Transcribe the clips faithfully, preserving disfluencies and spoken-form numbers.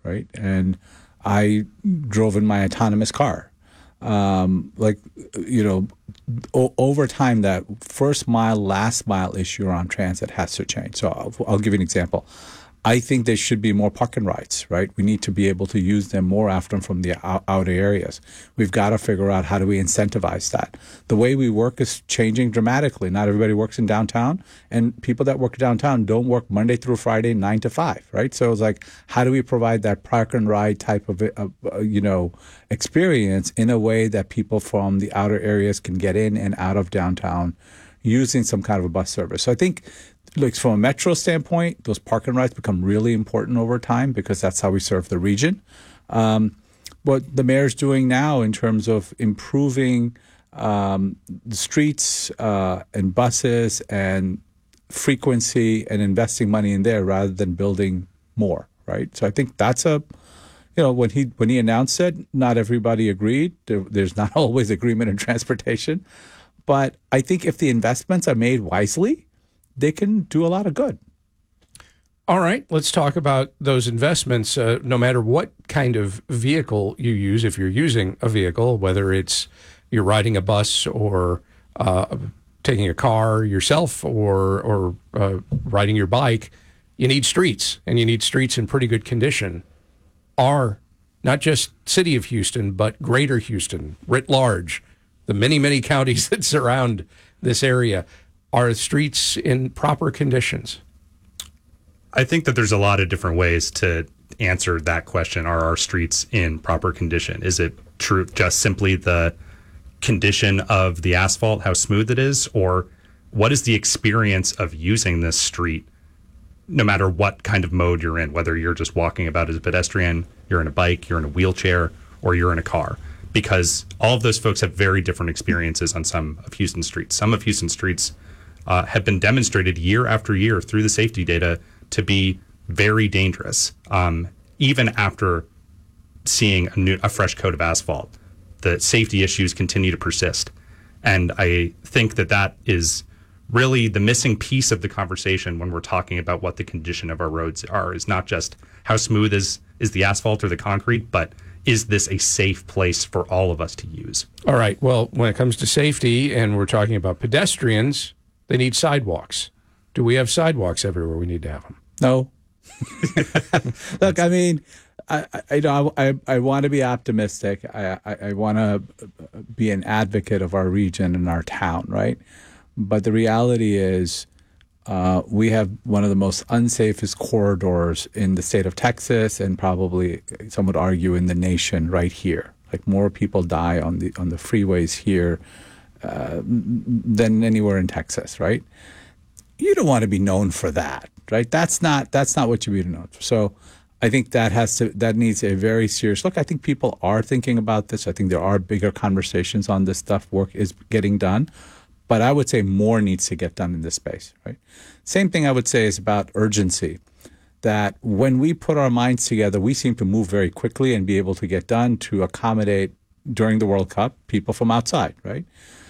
right? And I drove in my autonomous car. Um, like, you know, o- over time, that first mile, last mile issue around transit has to change. So I'll, I'll give you an example. I think there should be more park and rides, right? We need to be able to use them more often from the out- outer areas. We've got to figure out how do we incentivize that. The way we work is changing dramatically. Not everybody works in downtown, and people that work downtown don't work Monday through Friday, nine to five, right? So it's like, how do we provide that park and ride type of, uh, you know, experience in a way that people from the outer areas can get in and out of downtown using some kind of a bus service? So I think, like, from a metro standpoint, those park and rides become really important over time because that's how we serve the region. Um, what the mayor's doing now in terms of improving um, the streets uh, and buses and frequency and investing money in there rather than building more, right? So I think that's a, you know, when he when he announced it, not everybody agreed. There, there's not always agreement in transportation. But I think if the investments are made wisely, they can do a lot of good. All right, let's talk about those investments. Uh, no matter what kind of vehicle you use, if you're using a vehicle, whether it's you're riding a bus or uh, taking a car yourself or, or uh, riding your bike, you need streets, and you need streets in pretty good condition. Are not just city of Houston, but greater Houston, writ large, the many, many counties that surround this area, are streets in proper conditions? I think that there's a lot of different ways to answer that question. Are our streets in proper condition? Is it true just simply the condition of the asphalt, how smooth it is? Or what is the experience of using this street, no matter what kind of mode you're in, whether you're just walking about as a pedestrian, you're in a bike, you're in a wheelchair, or you're in a car? Because all of those folks have very different experiences on some of Houston's streets. Some of Houston's streets Uh, have been demonstrated year after year through the safety data to be very dangerous. Um, even after seeing a, new, a fresh coat of asphalt, the safety issues continue to persist. And I think that that is really the missing piece of the conversation when we're talking about what the condition of our roads are, is not just how smooth is, is the asphalt or the concrete, but is this a safe place for all of us to use? All right, well, when it comes to safety and we're talking about pedestrians, they need sidewalks. Do we have sidewalks everywhere we need to have them? No. Look, I mean, I, I, you know, I, I want to be optimistic. I, I, I want to be an advocate of our region and our town, right? But the reality is uh, we have one of the most unsafest corridors in the state of Texas, and probably, some would argue, in the nation right here. Like, more people die on the on the freeways here Uh, than anywhere in Texas, right? You don't want to be known for that, right? That's not that's not what you be known for. So I think that has to that needs a very serious look. I think people are thinking about this. I think there are bigger conversations on this stuff. Work is getting done, but I would say more needs to get done in this space, right? Same thing I would say is about urgency. That when we put our minds together, we seem to move very quickly and be able to get done to accommodate, during the World Cup, people from outside, right?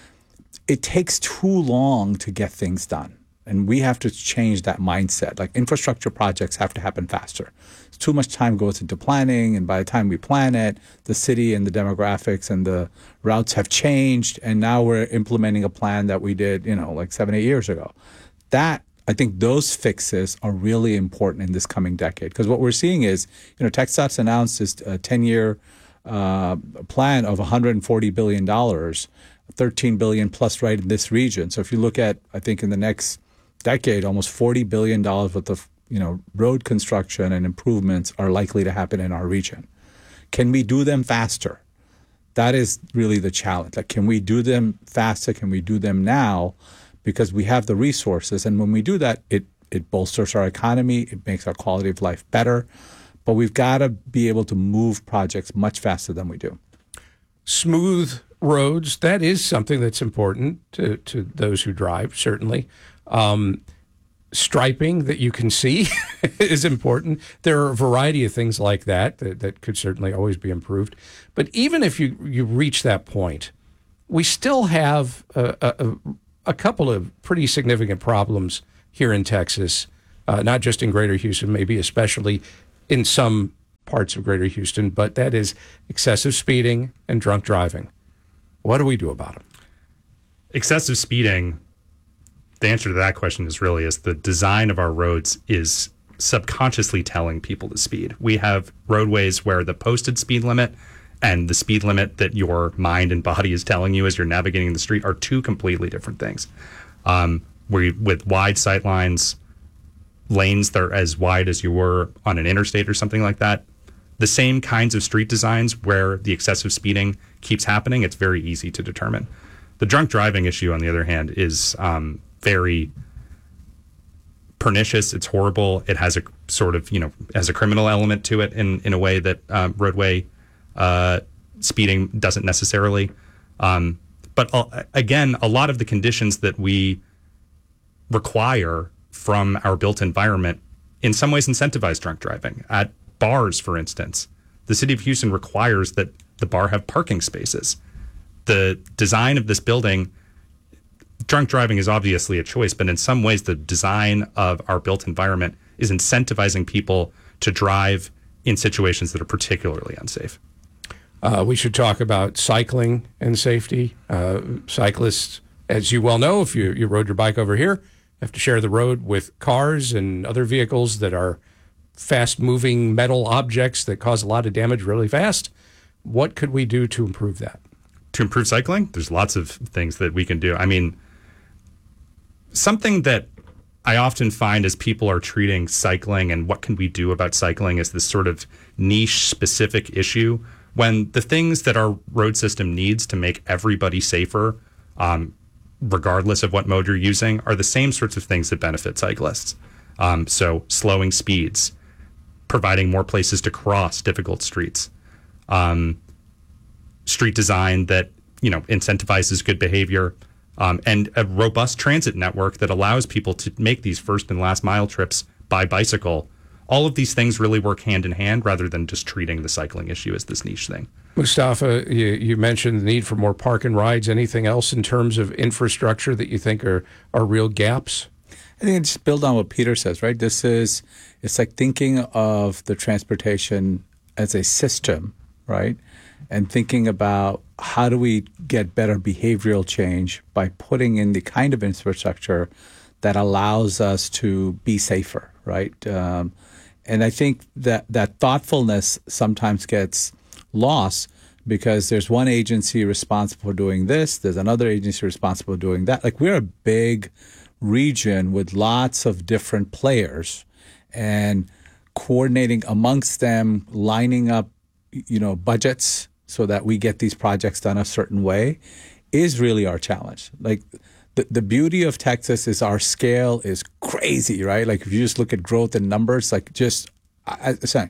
It takes too long to get things done. And we have to change that mindset. Like, infrastructure projects have to happen faster. Too much time goes into planning, and by the time we plan it, the city and the demographics and the routes have changed, and now we're implementing a plan that we did, you know, like seven, eight years ago. That, I think those fixes are really important in this coming decade. Because what we're seeing is, you know, TxDOT's announced this uh, ten-year uh, plan of one hundred forty billion dollars, thirteen billion dollars plus right in this region. So if you look at, I think in the next decade, almost forty billion dollars worth of, you know, road construction and improvements are likely to happen in our region. Can we do them faster? That is really the challenge. Like, can we do them faster? Can we do them now? Because we have the resources. And when we do that, it, it bolsters our economy. It makes our quality of life better. But we've got to be able to move projects much faster than we do. Smooth roads, that is something that's important to, to those who drive, certainly. Um, striping that you can see is important. There are a variety of things like that, that that could certainly always be improved. But even if you, you reach that point, we still have a, a, a couple of pretty significant problems here in Texas, uh, not just in Greater Houston, maybe especially in some parts of Greater Houston, but that is excessive speeding and drunk driving. What do we do about them? Excessive speeding, the answer to that question is really is the design of our roads is subconsciously telling people to speed. We have roadways where the posted speed limit and the speed limit that your mind and body is telling you as you're navigating the street are two completely different things. Um, we, with wide sight lines, lanes that are as wide as you were on an interstate or something like that, the same kinds of street designs where the excessive speeding keeps happening, it's very easy to determine. The drunk driving issue, on the other hand, is um, very pernicious. It's horrible. It has a sort of, you know, has a criminal element to it in, in a way that um, roadway uh, speeding doesn't necessarily. Um, but uh, again, a lot of the conditions that we require from our built environment in some ways incentivize drunk driving. At bars, for instance, the city of Houston requires that the bar have parking spaces. The design of this building, drunk driving is obviously a choice, but in some ways the design of our built environment is incentivizing people to drive in situations that are particularly unsafe. Uh, we should talk about cycling and safety. Uh, cyclists, as you well know, if you, you rode your bike over here, have to share the road with cars and other vehicles that are fast-moving metal objects that cause a lot of damage really fast. What could we do to improve that? To improve cycling, there's lots of things that we can do. I mean, something that I often find as people are treating cycling and what can we do about cycling as this sort of niche specific issue, when the things that our road system needs to make everybody safer, um, regardless of what mode you're using, are the same sorts of things that benefit cyclists. Um, so slowing speeds, providing more places to cross difficult streets, um, street design that, you know, incentivizes good behavior, um, and a robust transit network that allows people to make these first and last mile trips by bicycle. All of these things really work hand in hand rather than just treating the cycling issue as this niche thing. Mustafa, you, you mentioned the need for more park and rides. Anything else in terms of infrastructure that you think are, are real gaps? I think it's just build on what Peter says, right? This is, it's like thinking of the transportation as a system, right? And thinking about how do we get better behavioral change by putting in the kind of infrastructure that allows us to be safer, right? Um, and I think that that thoughtfulness sometimes gets lost because there's one agency responsible for doing this, there's another agency responsible for doing that. Like, we're a big region with lots of different players, and coordinating amongst them, lining up, you know, budgets so that we get these projects done a certain way is really our challenge. Like, the, the beauty of Texas is our scale is crazy, right? Like, if you just look at growth and numbers, like just, I, I, sorry.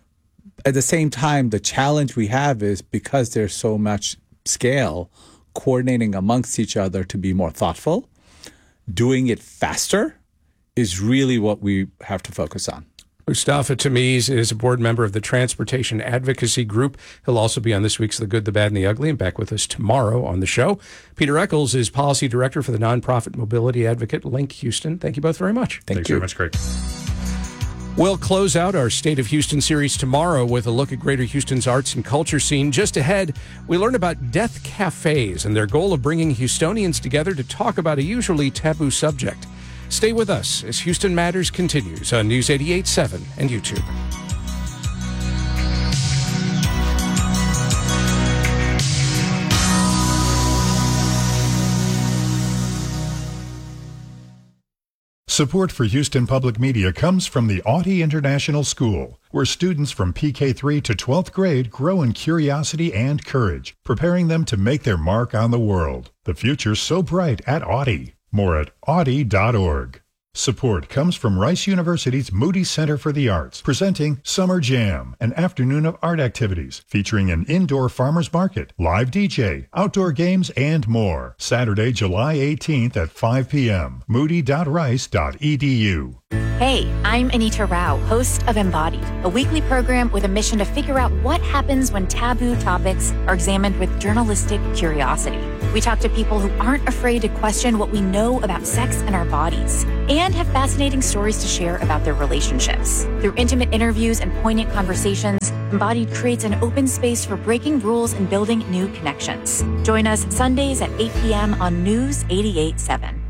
At the same time, the challenge we have is because there's so much scale, coordinating amongst each other to be more thoughtful, doing it faster is really what we have to focus on. Mustafa Tamiz is a board member of the Transportation Advocacy Group. He'll also be on this week's The Good, the Bad, and the Ugly, and back with us tomorrow on the show. Peter Eccles is Policy Director for the nonprofit mobility advocate Link Houston. Thank you both very much. Thank Thanks you. very much, Craig. We'll close out our State of Houston series tomorrow with a look at Greater Houston's arts and culture scene. Just ahead, we learn about Death Cafes and their goal of bringing Houstonians together to talk about a usually taboo subject. Stay with us as Houston Matters continues on News eighty-eight point seven and YouTube. Support for Houston Public Media comes from the Audi International School, where students from P K three to twelfth grade grow in curiosity and courage, preparing them to make their mark on the world. The future's so bright at Audi. More at audi dot org. Support comes from Rice University's Moody Center for the Arts, presenting Summer Jam, an afternoon of art activities featuring an indoor farmers market, live D J, outdoor games, and more. Saturday, July eighteenth at five p.m. moody dot rice dot e d u. Hey, I'm Anita Rao, host of Embodied, a weekly program with a mission to figure out what happens when taboo topics are examined with journalistic curiosity. We talk to people who aren't afraid to question what we know about sex and our bodies. And and have fascinating stories to share about their relationships. Through intimate interviews and poignant conversations, Embodied creates an open space for breaking rules and building new connections. Join us Sundays at eight p.m. on News eighty-eight point seven.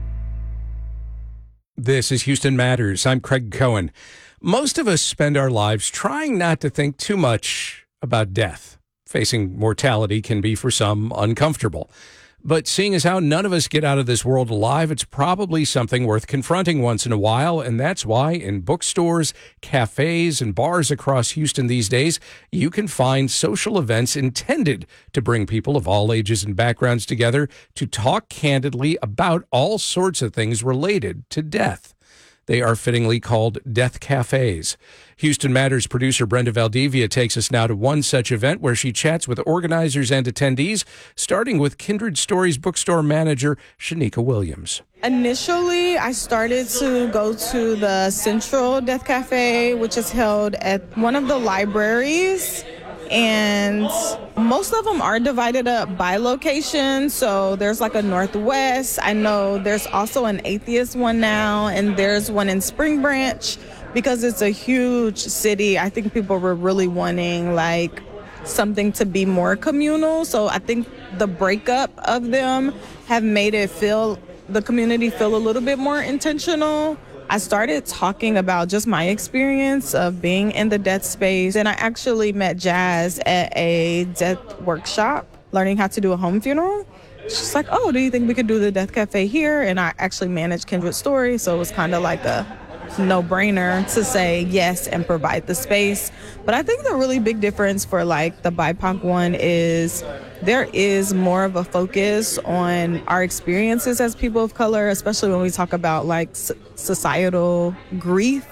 This is Houston Matters. I'm Craig Cohen. Most of us spend our lives trying not to think too much about death. Facing mortality can be, for some, uncomfortable. But seeing as how none of us get out of this world alive, it's probably something worth confronting once in a while, and that's why in bookstores, cafes, and bars across Houston these days, you can find social events intended to bring people of all ages and backgrounds together to talk candidly about all sorts of things related to death. They are fittingly called death cafes. Houston Matters producer Brenda Valdivia takes us now to one such event where she chats with organizers and attendees, starting with Kindred Stories bookstore manager Shanika Williams. Initially, I started to go to the Central Death Cafe, which is held at one of the libraries. And most of them are divided up by location. So there's like a Northwest. I know there's also an atheist one now, and there's one in Spring Branch. Because it's a huge city, I think people were really wanting like something to be more communal. So I think the breakup of them have made it feel, the community feel a little bit more intentional. I started talking about just my experience of being in the death space, and I actually met Jazz at a death workshop, learning how to do a home funeral. She's like, oh, do you think we could do the Death Cafe here? And I actually manage Kindred Stories, so it was kind of like a no-brainer to say yes and provide the space. But I think the really big difference for like the B I P O C one is there is more of a focus on our experiences as people of color, especially when we talk about like societal grief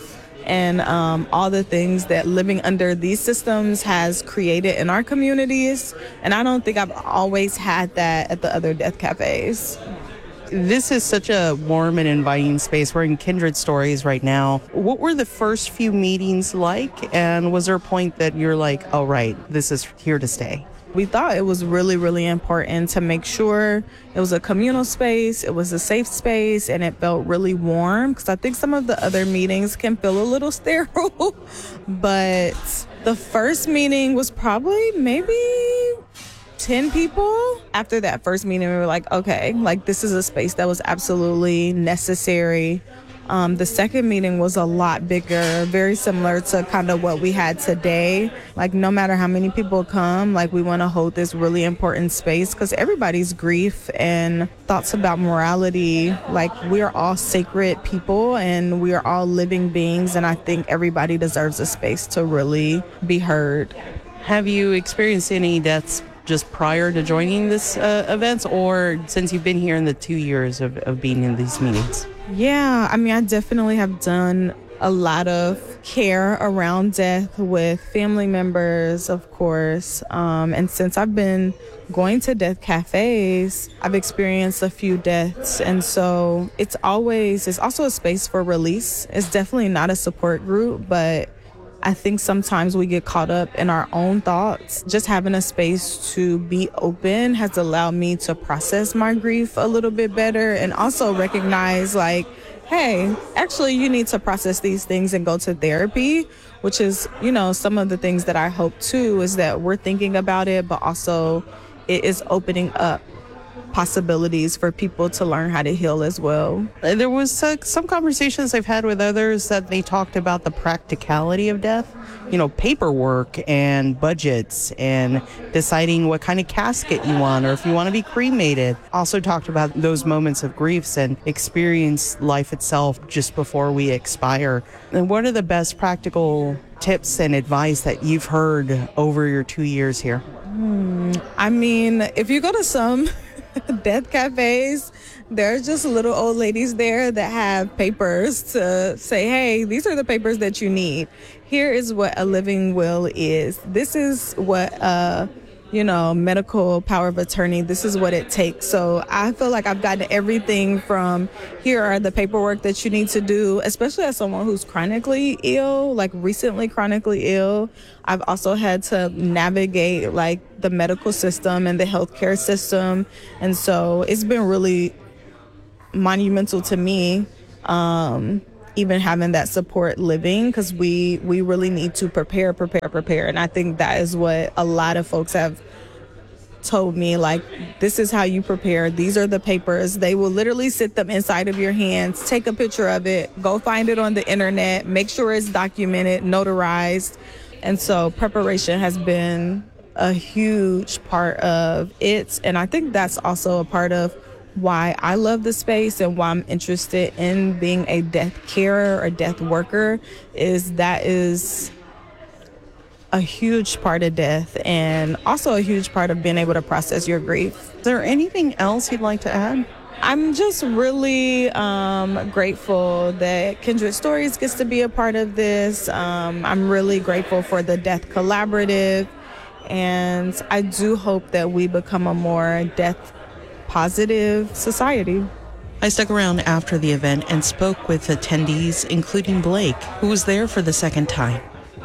and um, all the things that living under these systems has created in our communities. And I don't think I've always had that at the other death cafes. This is such a warm and inviting space. We're in Kindred Stories right now. What were the first few meetings like? And was there a point that you're like, oh, right, this is here to stay? We thought it was really, really important to make sure it was a communal space, it was a safe space, and it felt really warm. Because I think some of the other meetings can feel a little sterile. But the first meeting was probably maybe ten people. After that first meeting, we were like, okay, like this is a space that was absolutely necessary. Um, the second meeting was a lot bigger, very similar to kind of what we had today. Like no matter how many people come, like we want to hold this really important space because everybody's grief and thoughts about morality, like we are all sacred people and we are all living beings. And I think everybody deserves a space to really be heard. Have you experienced any deaths just prior to joining this uh, events, or since you've been here in the two years of, of being in these meetings? Yeah, I mean, I definitely have done a lot of care around death with family members, of course. Um, and since I've been going to death cafes, I've experienced a few deaths. And so it's always, it's also a space for release. It's definitely not a support group, but I think sometimes we get caught up in our own thoughts. Just having a space to be open has allowed me to process my grief a little bit better and also recognize like, hey, actually you need to process these things and go to therapy, which is, you know, some of the things that I hope too is that we're thinking about it, but also it is opening up possibilities for people to learn how to heal as well. There was uh, some conversations I've had with others that they talked about the practicality of death, you know, paperwork and budgets and deciding what kind of casket you want or if you want to be cremated. Also talked about those moments of griefs and experience life itself just before we expire. And what are the best practical tips and advice that you've heard over your two years here? Hmm. I mean, if you go to some death cafes, there's just little old ladies there that have papers to say, hey, these are the papers that you need. Here is what a living will is. This is what uh you know, medical power of attorney, this is what it takes. So I feel like I've gotten everything from here are the paperwork that you need to do, especially as someone who's chronically ill, like recently chronically ill. I've also had to navigate like the medical system and the healthcare system. And so it's been really monumental to me um, even having that support living, because we, we really need to prepare, prepare, prepare. And I think that is what a lot of folks have told me, like, this is how you prepare. These are the papers. They will literally sit them inside of your hands, take a picture of it, go find it on the internet, make sure it's documented, notarized. And so preparation has been a huge part of it. And I think that's also a part of why I love the space and why I'm interested in being a death carer or death worker, is that is a huge part of death and also a huge part of being able to process your grief. Is there anything else you'd like to add? I'm just really um, grateful that Kindred Stories gets to be a part of this. Um, I'm really grateful for the Death Collaborative, and I do hope that we become a more death positive society. I stuck around after the event and spoke with attendees, including Blake, who was there for the second time.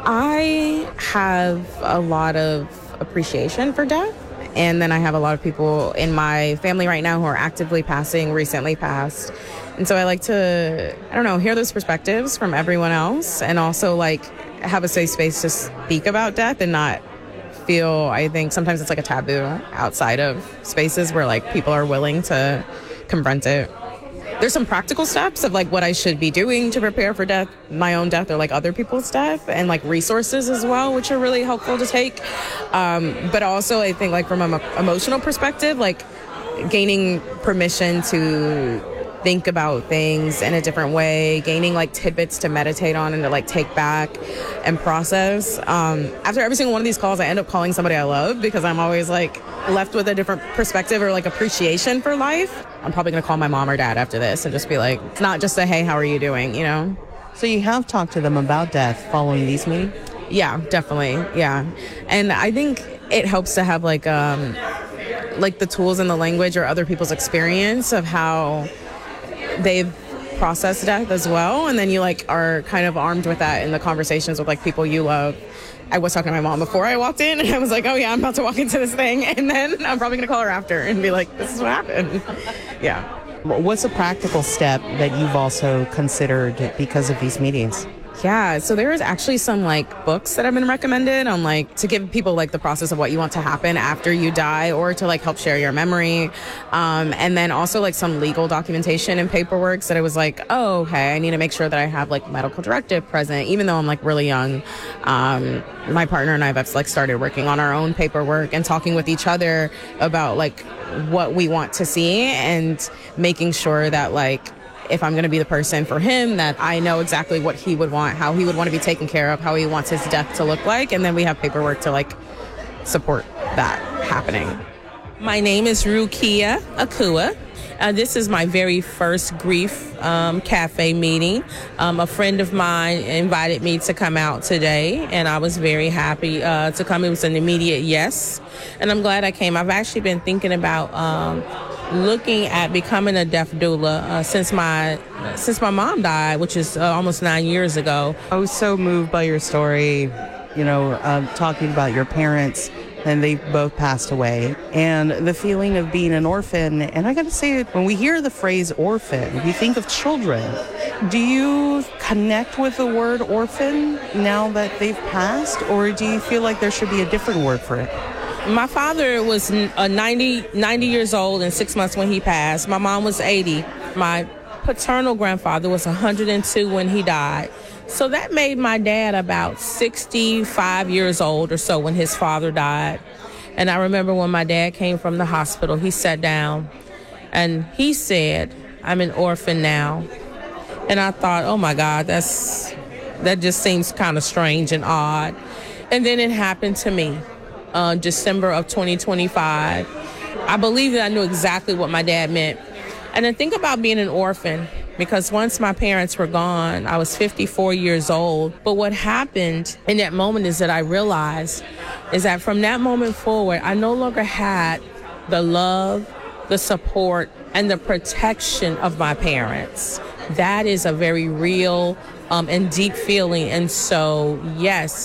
I have a lot of appreciation for death, and then I have a lot of people in my family right now who are actively passing, recently passed. And so I like to, I don't know, hear those perspectives from everyone else, and also like have a safe space to speak about death and not feel, I think sometimes it's like a taboo outside of spaces where like people are willing to confront it. There's some practical steps of like what I should be doing to prepare for death, my own death, or like other people's death, and like resources as well, which are really helpful to take. Um, but also I think like from an emotional perspective, like gaining permission to think about things in a different way, gaining like tidbits to meditate on and to like take back and process. Um, after every single one of these calls, I end up calling somebody I love, because I'm always like left with a different perspective or like appreciation for life. I'm probably going to call my mom or dad after this and just be like, it's not just a, hey, how are you doing, you know? So you have talked to them about death following these meetings? Yeah, definitely. Yeah. And I think it helps to have like, um, like the tools and the language or other people's experience of how they've processed death as well. And then you like are kind of armed with that in the conversations with like people you love. I was talking to my mom before I walked in, and I was like, oh yeah, I'm about to walk into this thing. And then I'm probably going to call her after and be like, this is what happened. Yeah. What's a practical step that you've also considered because of these meetings? Yeah, so there is actually some like books that have been recommended on like to give people like the process of what you want to happen after you die, or to like help share your memory. Um, and then also like some legal documentation and paperwork that I was like, oh, okay, I need to make sure that I have like medical directive present, even though I'm like really young. Um, my partner and I have like started working on our own paperwork and talking with each other about like what we want to see, and making sure that like if I'm going to be the person for him, that I know exactly what he would want, how he would want to be taken care of, how he wants his death to look like. And then we have paperwork to like support that happening. My name is Rukia Akua. Uh, this is my very first grief um, cafe meeting. Um, a friend of mine invited me to come out today, and I was very happy uh, to come. It was an immediate yes, and I'm glad I came. I've actually been thinking about um, looking at becoming a death doula uh, since my since my mom died, which is uh, almost nine years ago. I was so moved by your story, you know, uh, talking about your parents, and they both passed away, and the feeling of being an orphan. And I gotta say, when we hear the phrase orphan, we think of children. Do you connect with the word orphan now that they've passed, or do you feel like there should be a different word for it? My father was uh, ninety, ninety years old in six months when he passed. My mom was eighty. My paternal grandfather was one hundred two when he died. So that made my dad about sixty-five years old or so when his father died. And I remember when my dad came from the hospital, he sat down and he said, I'm an orphan now. And I thought, oh my God, that's that just seems kind of strange and odd. And then it happened to me. Uh, December of twenty twenty-five. I believe that I knew exactly what my dad meant. And then think about being an orphan, because once my parents were gone, I was fifty-four years old. But what happened in that moment is that I realized is that from that moment forward, I no longer had the love, the support, and the protection of my parents. That is a very real um, and deep feeling. And so, yes,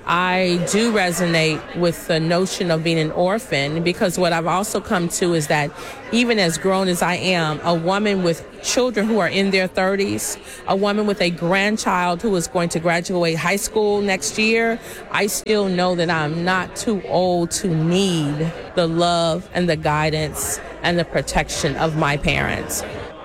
I do resonate with the notion of being an orphan, because what I've also come to is that even as grown as I am, a woman with children who are in their thirties, a woman with a grandchild who is going to graduate high school next year, I still know that I'm not too old to need the love and the guidance and the protection of my parents.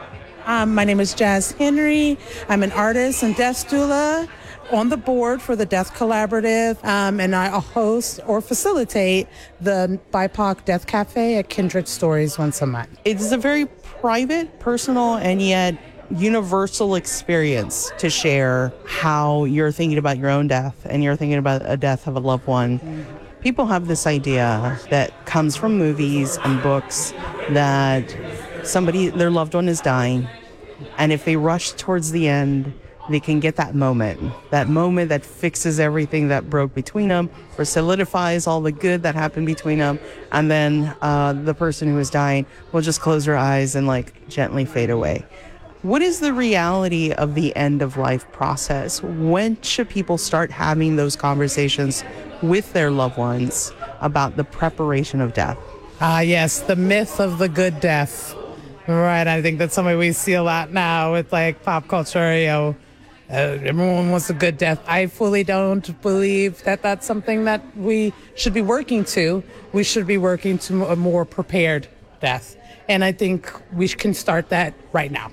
Um, my name is Jazz Henry. I'm an artist and death doula on the board for the Death Collaborative, um, and I host or facilitate the B I P O C Death Cafe at Kindred Stories once a month. It's a very private, personal, and yet universal experience to share how you're thinking about your own death and you're thinking about a death of a loved one. People have this idea that comes from movies and books that somebody, their loved one is dying, and if they rush towards the end, they can get that moment, that moment that fixes everything that broke between them or solidifies all the good that happened between them. And then uh, the person who is dying will just close their eyes and like gently fade away. What is the reality of the end of life process? When should people start having those conversations with their loved ones about the preparation of death? Ah, yes, the myth of the good death. Right, I think that's something we see a lot now with like pop culture, you know, Uh, everyone wants a good death. I fully don't believe that that's something that we should be working to. We should be working to a more prepared death. And I think we can start that right now.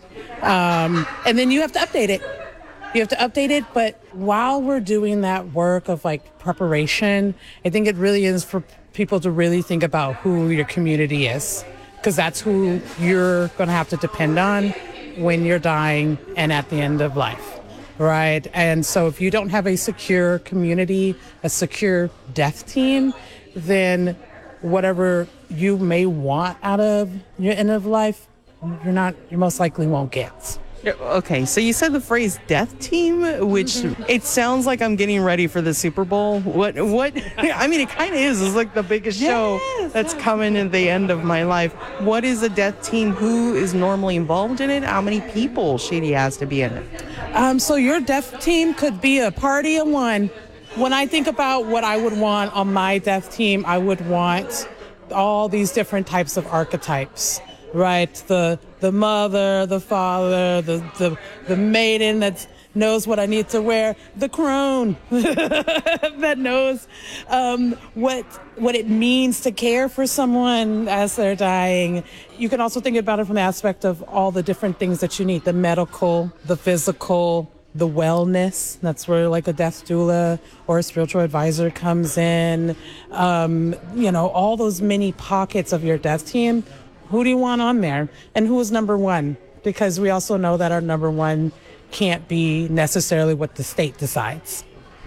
Um, and then you have to update it. You have to update it. But while we're doing that work of like preparation, I think it really is for people to really think about who your community is, because that's who you're going to have to depend on when you're dying and at the end of life. Right. And so if you don't have a secure community, a secure death team, then whatever you may want out of your end of life, you're not, you most likely won't get. Okay, so you said the phrase death team, which mm-hmm. it sounds like I'm getting ready for the Super Bowl. What, what, I mean, it kind of is. It's like the biggest yes, show that's coming at the end of my life. What is a death team? Who is normally involved in it? How many people Shady has to be in it? Um, so your death team could be a party of one. When I think about what I would want on my death team, I would want all these different types of archetypes. Right, the the mother, the father, the the, the maiden that knows what I need to wear, the crone that knows um, what what it means to care for someone as they're dying. You can also think about it from the aspect of all the different things that you need: the medical, the physical, the wellness. That's where like a death doula or a spiritual advisor comes in. Um, you know, all those many pockets of your death team. Who do you want on there? And who is number one? Because we also know that our number one can't be necessarily what the state decides.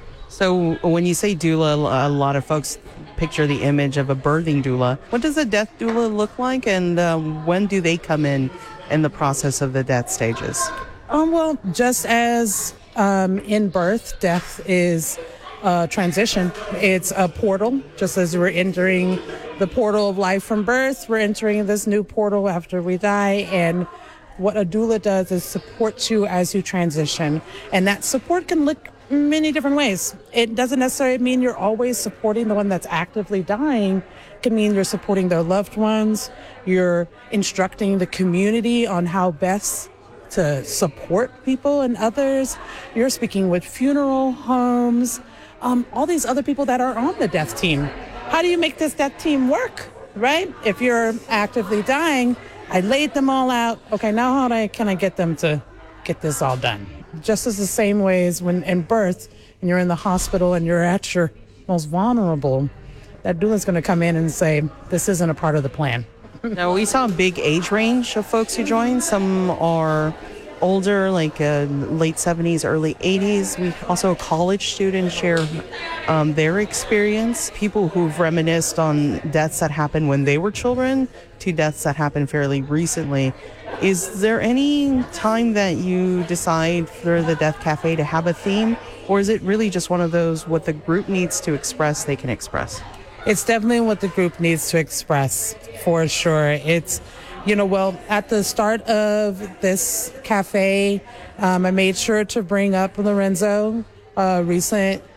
So when you say doula, a lot of folks picture the image of a birthing doula. What does a death doula look like, and um, when do they come in in the process of the death stages? Um, well, just as um, in birth, death is a transition. It's a portal, just as we're entering the portal of life from birth, we're entering this new portal after we die. And what a doula does is support you as you transition. And that support can look many different ways. It doesn't necessarily mean you're always supporting the one that's actively dying. It can mean you're supporting their loved ones. You're instructing the community on how best to support people and others. You're speaking with funeral homes, um, all these other people that are on the death team. How do you make this death team work, right? If you're actively dying, I laid them all out. Okay, now how do I, can I get them to get this all done? Just as the same way as when in birth, and you're in the hospital and you're at your most vulnerable, that doula's going to come in and say, this isn't a part of the plan. Now, we saw a big age range of folks who joined. Some are older, like uh, late seventies, early eighties. We also college students share um, their experience. People who've reminisced on deaths that happened when they were children to deaths that happened fairly recently. Is there any time that you decide for the Death Cafe to have a theme, or is it really just one of those what the group needs to express, they can express? It's definitely what the group needs to express, for sure. It's You know, well, at the start of this cafe, um, I made sure to bring up Lorenzo, a recent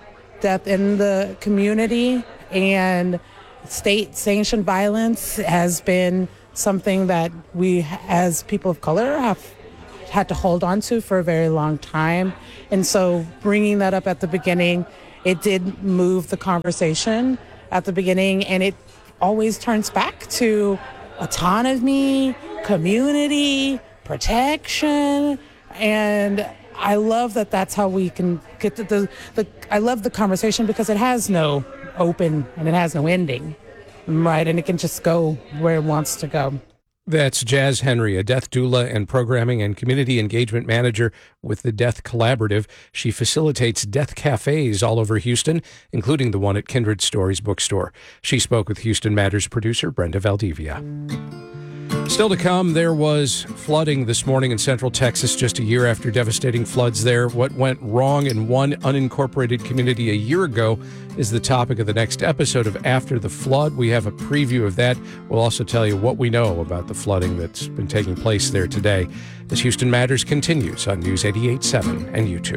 death in the community, and state-sanctioned violence has been something that we, as people of color, have had to hold on to for a very long time. And so bringing that up at the beginning, it did move the conversation at the beginning, and it always turns back to autonomy, community, protection, and I love that that's how we can get to the, the I love the conversation because it has no open and it has no ending, right? And it can just go where it wants to go. That's Jazz Henry, a death doula and programming and community engagement manager with the Death Collaborative. She facilitates death cafes all over Houston, including the one at Kindred Stories Bookstore. She spoke with Houston Matters producer Brenda Valdivia. Still to come, there was flooding this morning in Central Texas just a year after devastating floods there. What went wrong in one unincorporated community a year ago is the topic of the next episode of After the Flood. We have a preview of that. We'll also tell you what we know about the flooding that's been taking place there today as Houston Matters continues on News eighty-eight point seven and YouTube.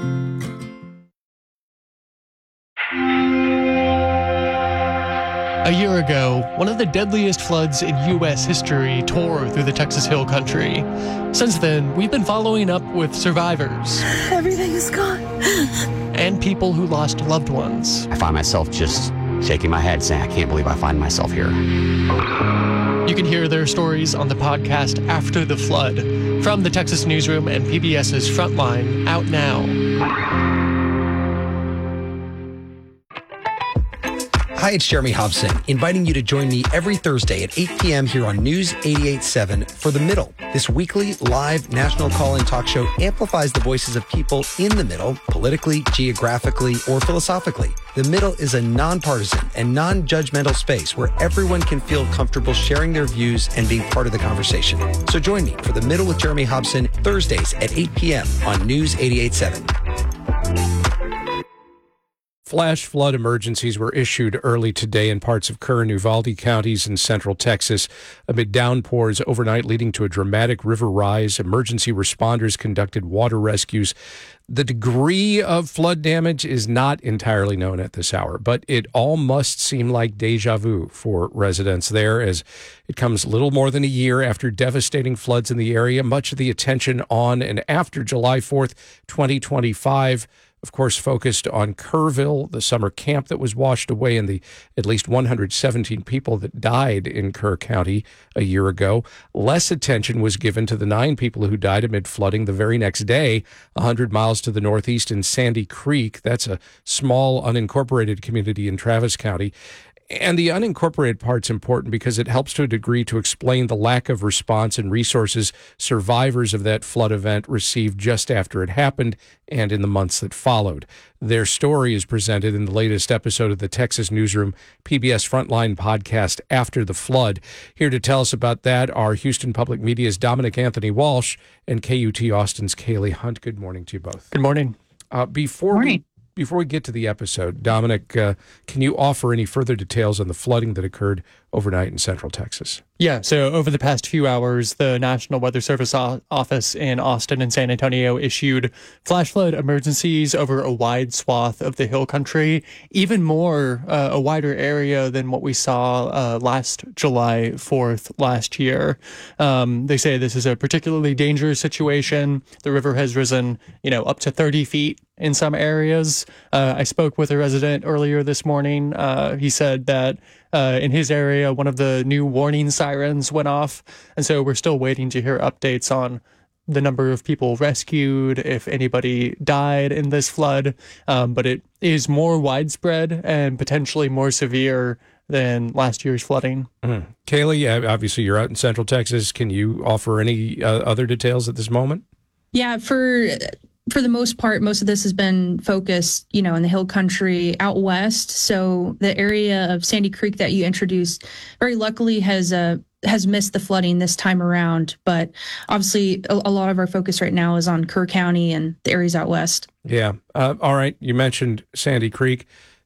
A year ago, one of the deadliest floods in U S history tore through the Texas Hill Country. Since then, we've been following up with survivors. Everything is gone. And people who lost loved ones. I find myself just shaking my head saying, I can't believe I find myself here. You can hear their stories on the podcast After the Flood from the Texas Newsroom and PBS's Frontline, out now. Hi, it's Jeremy Hobson, inviting you to join me every Thursday at eight p.m. here on News eighty-eight point seven for The Middle. This weekly live national call-in talk show amplifies the voices of people in the middle, politically, geographically, or philosophically. The Middle is a nonpartisan and non-judgmental space where everyone can feel comfortable sharing their views and being part of the conversation. So join me for The Middle with Jeremy Hobson, Thursdays at eight p.m. on News eighty-eight point seven. Flash flood emergencies were issued early today in parts of Kerr and Uvalde counties in central Texas amid downpours overnight leading to a dramatic river rise. Emergency responders conducted water rescues. The degree of flood damage is not entirely known at this hour, but it all must seem like deja vu for residents there as it comes little more than a year after devastating floods in the area. Much of the attention on and after July fourth, twenty twenty-five, of course, focused on Kerrville, the summer camp that was washed away, and the at least one hundred seventeen people that died in Kerr County a year ago. Less attention was given to the nine people who died amid flooding the very next day, one hundred miles to the northeast in Sandy Creek. That's a small unincorporated community in Travis County. And the unincorporated part's important because it helps to a degree to explain the lack of response and resources survivors of that flood event received just after it happened and in the months that followed. Their story is presented in the latest episode of the Texas Newsroom P B S Frontline podcast, After the Flood. Here to tell us about that are Houston Public Media's Dominic Anthony Walsh and K U T Austin's Kaylee Hunt. Good morning to you both. Good morning. Uh, before morning. we Before we get to the episode, Dominic, uh, can you offer any further details on the flooding that occurred overnight in Central Texas? Yeah, so over the past few hours, the National Weather Service o- office in Austin and San Antonio issued flash flood emergencies over a wide swath of the Hill Country, even more uh, a wider area than what we saw uh, last July fourth last year. Um, they say this is a particularly dangerous situation. The river has risen, you know, up to thirty feet in some areas. Uh, I spoke with a resident earlier this morning. Uh, he said that uh, in his area, one of the new warning sirens went off. And so we're still waiting to hear updates on the number of people rescued, if anybody died in this flood. Um, but it is more widespread and potentially more severe than last year's flooding. Mm-hmm. Kaylee, obviously you're out in Central Texas. Can you offer any uh, other details at this moment? Yeah, for... For the most part, most of this has been focused, you know, in the Hill Country out west. So the area of Sandy Creek that you introduced, very luckily has uh, has missed the flooding this time around. But obviously, a, a lot of our focus right now is on Kerr County and the areas out west. Yeah. Uh, all right. You mentioned Sandy Creek.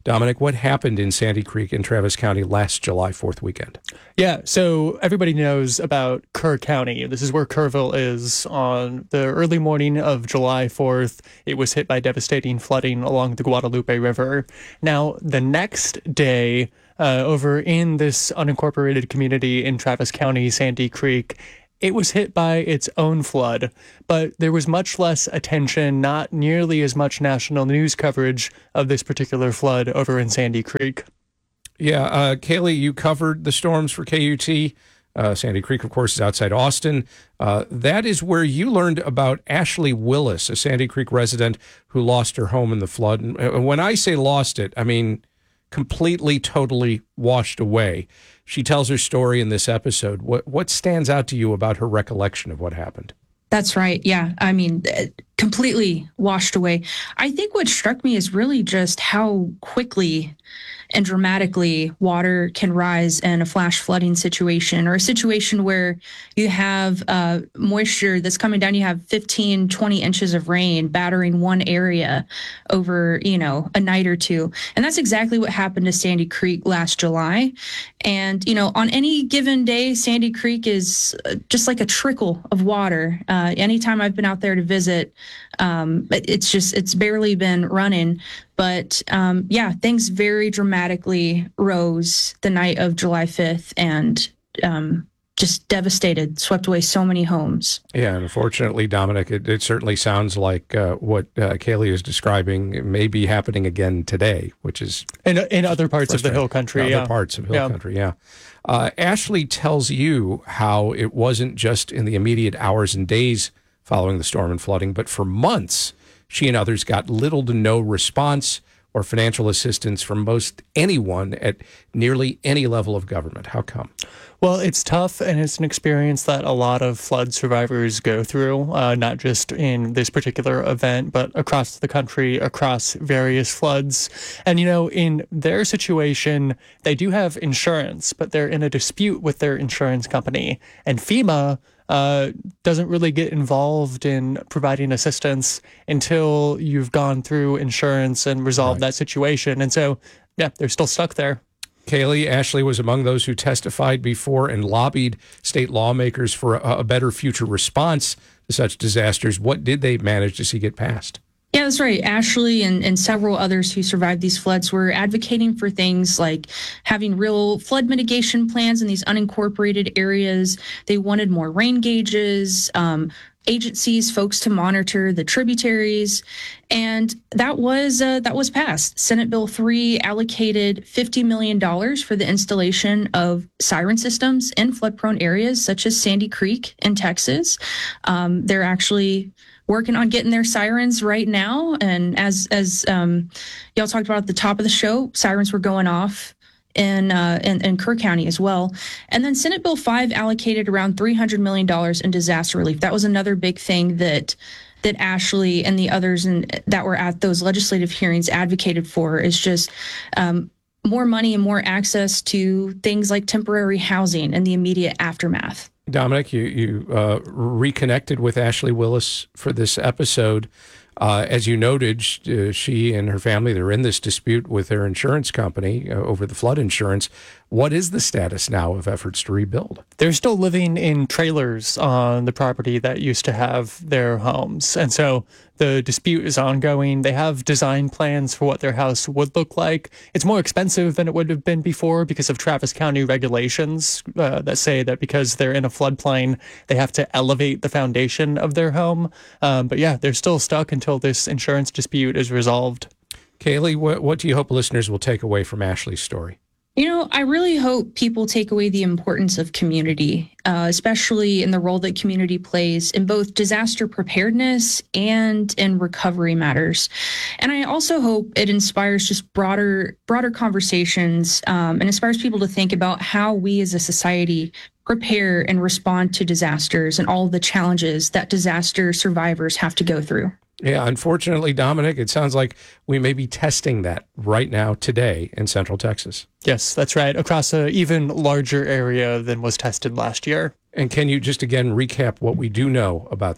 Dominic, what happened in Sandy Creek in Travis County last July fourth weekend? Yeah, so everybody knows about Kerr County. This is where Kerrville is. On the early morning of July fourth, it was hit by devastating flooding along the Guadalupe River. Now, the next day, uh, over in this unincorporated community in Travis County, Sandy Creek, it was hit by its own flood, but there was much less attention, not nearly as much national news coverage of this particular flood over in Sandy Creek. Yeah, uh, Kaylee, you covered the storms for K U T. Uh, Sandy Creek, of course, is outside Austin. Uh, that is where you learned about Ashley Willis, a Sandy Creek resident who lost her home in the flood. And when I say lost it, I mean completely, totally washed away. She tells her story in this episode. What what stands out to you about her recollection of what happened? That's right. Yeah. I mean, completely washed away. I think what struck me is really just how quickly and dramatically water can rise in a flash flooding situation, or a situation where you have uh, moisture that's coming down. You have fifteen, twenty inches of rain battering one area over, you know, a night or two. And that's exactly what happened to Sandy Creek last July. And, you know, on any given day, Sandy Creek is just like a trickle of water. Uh, anytime I've been out there to visit, um, it's just, it's barely been running. But um, yeah, things very dramatically rose the night of July fifth, and um, just devastated, swept away so many homes. Yeah, and unfortunately, Dominic, it, it certainly sounds like uh, what uh, Kaylee is describing may be happening again today, which is in in other parts of the Hill Country. In yeah. Other parts of Hill yeah. Country, yeah. Uh, Ashley tells you how it wasn't just in the immediate hours and days following the storm and flooding, but for months, she and others got little to no response or financial assistance from most anyone at nearly any level of government. How come? Well, it's tough, and it's an experience that a lot of flood survivors go through, uh, not just in this particular event, but across the country, across various floods. And, you know, in their situation, they do have insurance, but they're in a dispute with their insurance company. And FEMA uh, doesn't really get involved in providing assistance until you've gone through insurance and resolved right. that situation. And so, yeah, they're still stuck there. Kaylee, Ashley was among those who testified before and lobbied state lawmakers for a, a better future response to such disasters. What did they manage to see get passed? Yeah, that's right. Ashley and, and several others who survived these floods were advocating for things like having real flood mitigation plans in these unincorporated areas. They wanted more rain gauges, um, agencies, folks to monitor the tributaries, and that was uh, that was passed. Senate Bill three allocated fifty million dollars for the installation of siren systems in flood-prone areas such as Sandy Creek in Texas. Um, they're actually working on getting their sirens right now, and as as um, y'all talked about at the top of the show, sirens were going off in, uh, in in Kerr County as well. And then Senate Bill five allocated around three hundred million dollars in disaster relief. That was another big thing that that Ashley and the others in, that were at those legislative hearings advocated for, is just um, more money and more access to things like temporary housing and the immediate aftermath. Dominic, you, you uh, reconnected with Ashley Willis for this episode. Uh, as you noted, uh, she and her family, they're in this dispute with their insurance company uh, over the flood insurance. What is the status now of efforts to rebuild? They're still living in trailers on the property that used to have their homes. And so the dispute is ongoing. They have design plans for what their house would look like. It's more expensive than it would have been before because of Travis County regulations uh, that say that because they're in a floodplain, they have to elevate the foundation of their home. Um, but yeah, they're still stuck until this insurance dispute is resolved. Kaylee, what, what do you hope listeners will take away from Ashley's story? You know, I really hope people take away the importance of community, uh, especially in the role that community plays in both disaster preparedness and in recovery matters. And I also hope it inspires just broader, broader conversations um, and inspires people to think about how we as a society prepare and respond to disasters and all the challenges that disaster survivors have to go through. Yeah, unfortunately, Dominic, it sounds like we may be testing that right now today in Central Texas. Yes, that's right, across an even larger area than was tested last year. And can you just again recap what we do know about that?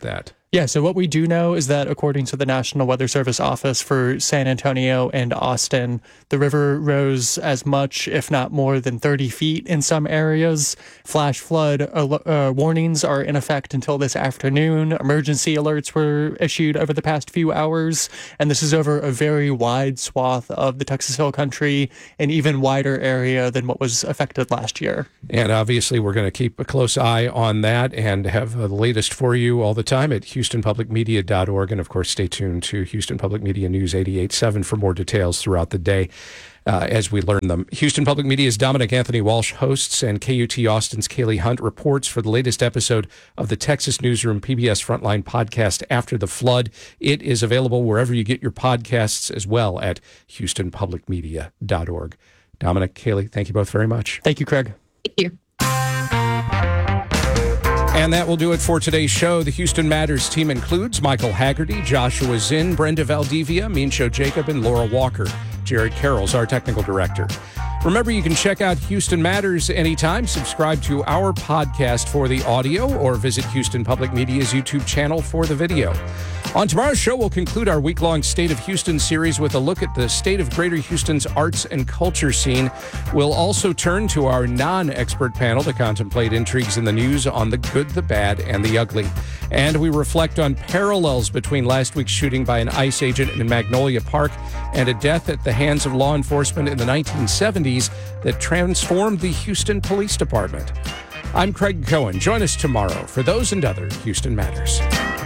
Yeah, so what we do know is that according to the National Weather Service office for San Antonio and Austin, the river rose as much, if not more than thirty feet in some areas. Flash flood uh, warnings are in effect until this afternoon. Emergency alerts were issued over the past few hours, and this is over a very wide swath of the Texas Hill Country, an even wider area than what was affected last year. And obviously, we're going to keep a close eye on that and have the latest for you all the time at houston public media dot org. And of course, stay tuned to Houston Public Media News eighty-eight point seven for more details throughout the day uh, as we learn them. Houston Public Media's Dominic Anthony Walsh hosts, and K U T Austin's Kaylee Hunt reports for the latest episode of the Texas Newsroom P B S Frontline podcast, After the Flood. It is available wherever you get your podcasts, as well at houston public media dot org. Dominic, Kaylee, thank you both very much. Thank you, Craig. Thank you. And that will do it for today's show. The Houston Matters team includes Michael Haggerty, Joshua Zinn, Brenda Valdivia, Meansho Jacob, and Laura Walker. Jared Carroll's our technical director. Remember, you can check out Houston Matters anytime. Subscribe to our podcast for the audio or visit Houston Public Media's YouTube channel for the video. On tomorrow's show, we'll conclude our week-long State of Houston series with a look at the state of Greater Houston's arts and culture scene. We'll also turn to our non-expert panel to contemplate intrigues in the news on the good, the bad, and the ugly. And we reflect on parallels between last week's shooting by an ICE agent in Magnolia Park and a death at the hands of law enforcement in the nineteen seventies that transformed the Houston Police Department. I'm Craig Cohen. Join us tomorrow for those and other Houston Matters.